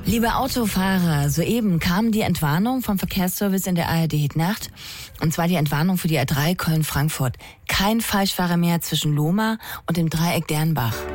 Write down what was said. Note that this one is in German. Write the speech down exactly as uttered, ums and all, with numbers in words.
Liebe Autofahrer, soeben kam die Entwarnung vom Verkehrsservice in der A R D Nacht. Und zwar die Entwarnung für die A drei Köln-Frankfurt. Kein Falschfahrer mehr zwischen Lohmar und dem Dreieck Dernbach.